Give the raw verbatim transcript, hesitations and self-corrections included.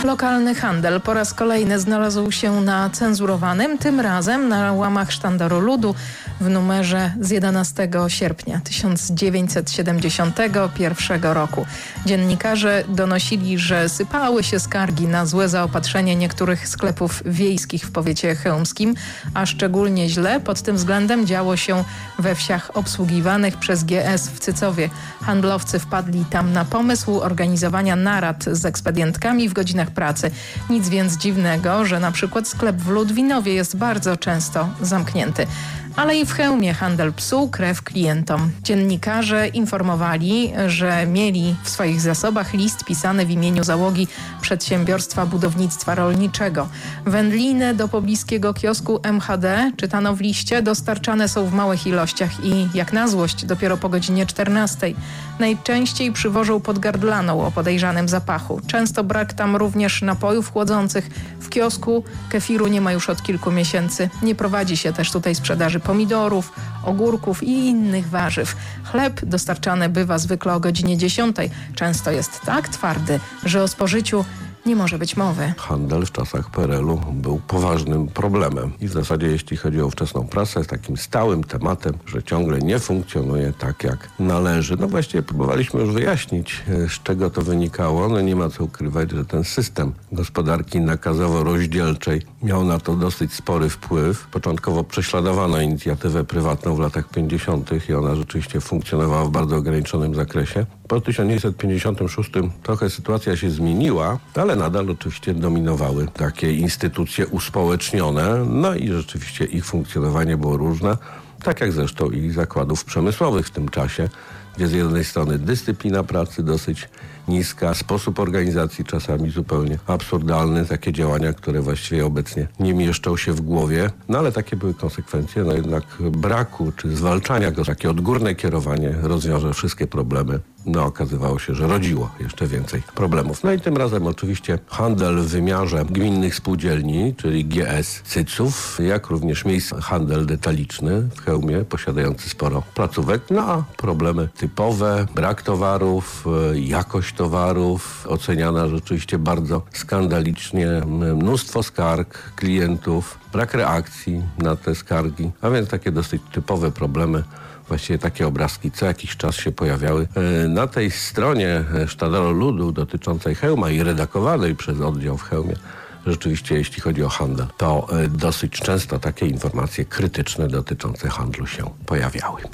Lokalny handel po raz kolejny znalazł się na cenzurowanym, tym razem na łamach Sztandaru Ludu w numerze z jedenastego sierpnia tysiąc dziewięćset siedemdziesiątego pierwszego roku. Dziennikarze donosili, że sypały się skargi na złe zaopatrzenie niektórych sklepów wiejskich w powiecie chełmskim, a szczególnie źle pod tym względem działo się we wsiach obsługiwanych przez G S w Cycowie. Handlowcy wpadli tam na pomysł organizowania narad z ekspedientkami w godzinach pracy. Nic więc dziwnego, że na przykład sklep w Ludwinowie jest bardzo często zamknięty. Ale i w Chełmie handel psuł krew klientom. Dziennikarze informowali, że mieli w swoich zasobach list pisany w imieniu załogi Przedsiębiorstwa Budownictwa Rolniczego. Wędliny do pobliskiego kiosku M H D, czytano w liście, dostarczane są w małych ilościach i jak na złość dopiero po godzinie czternastej. Najczęściej przywożą podgardlaną o podejrzanym zapachu. Często brak tam również napojów chłodzących. W kiosku kefiru nie ma już od kilku miesięcy. Nie prowadzi się też tutaj sprzedaży pomidorów, ogórków i innych warzyw. Chleb dostarczany bywa zwykle o godzinie dziesiątej. Często jest tak twardy, że o spożyciu nie może być mowy. Handel w czasach P R L u był poważnym problemem i w zasadzie jeśli chodzi o ówczesną prasę, jest takim stałym tematem, że ciągle nie funkcjonuje tak jak należy. No właściwie próbowaliśmy już wyjaśnić, z czego to wynikało. No nie ma co ukrywać, że ten system gospodarki nakazowo-rozdzielczej miał na to dosyć spory wpływ. Początkowo prześladowano inicjatywę prywatną w latach pięćdziesiątych i ona rzeczywiście funkcjonowała w bardzo ograniczonym zakresie. Po tysiąc dziewięćset pięćdziesiątym szóstym trochę sytuacja się zmieniła, ale nadal oczywiście dominowały takie instytucje uspołecznione, no i rzeczywiście ich funkcjonowanie było różne, tak jak zresztą i zakładów przemysłowych w tym czasie, gdzie z jednej strony dyscyplina pracy dosyć niska, sposób organizacji czasami zupełnie absurdalny, takie działania, które właściwie obecnie nie mieszczą się w głowie, no ale takie były konsekwencje, no jednak braku czy zwalczania go, takie odgórne kierowanie rozwiąże wszystkie problemy. No okazywało się, że rodziło jeszcze więcej problemów. No i tym razem oczywiście handel w wymiarze gminnych spółdzielni, czyli G S Cyców, jak również miejsc handel detaliczny w Chełmie, posiadający sporo placówek, no a problemy typowe, brak towarów, jakość towarów, oceniana rzeczywiście bardzo skandalicznie, mnóstwo skarg klientów, brak reakcji na te skargi, a więc takie dosyć typowe problemy. Właściwie takie obrazki co jakiś czas się pojawiały. Na tej stronie Sztandaru Ludu dotyczącej Chełma i redakowanej przez oddział w Chełmie, rzeczywiście jeśli chodzi o handel, to dosyć często takie informacje krytyczne dotyczące handlu się pojawiały.